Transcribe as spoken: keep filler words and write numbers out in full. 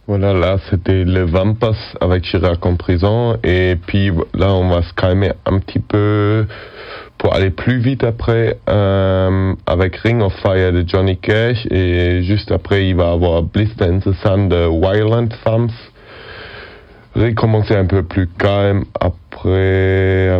Voilà, là c'était le Vampas avec Chirac en prison, et puis là on va se calmer un petit peu pour aller plus vite après euh, avec Ring of Fire de Johnny Cash, et juste après il va avoir Blister in the Sun de Violent Femmes. Recommencer un peu plus calme après